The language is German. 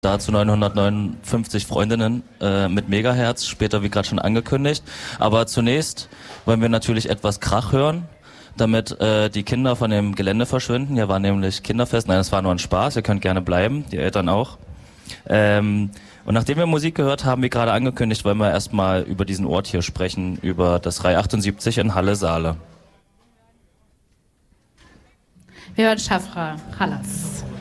Dazu 959 Freundinnen mit Megahertz, später wie gerade schon angekündigt. Aber zunächst wollen wir natürlich etwas Krach hören, damit die Kinder von dem Gelände verschwinden. Hier war nämlich Kinderfest, nein, das war nur ein Spaß, ihr könnt gerne bleiben, die Eltern auch. Und nachdem wir Musik gehört haben, wie gerade angekündigt, wollen wir erstmal über diesen Ort hier sprechen, über das Rai 78 in Halle-Saale. Wir hören Schafra Hallas.